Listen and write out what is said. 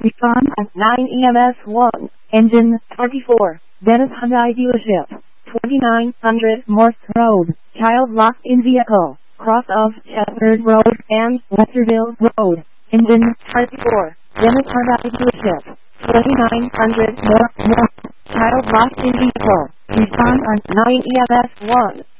Respond at 9 EMS 1. Engine 24. Dennis Hyundai dealership. 2900 Morse Road. Child locked in vehicle. Cross of Shepherd Road and Westerville Road. Engine 24. Dennis Hyundai dealership. 2900 Morse Road. Child locked in vehicle. Respond on 9 EMS 1.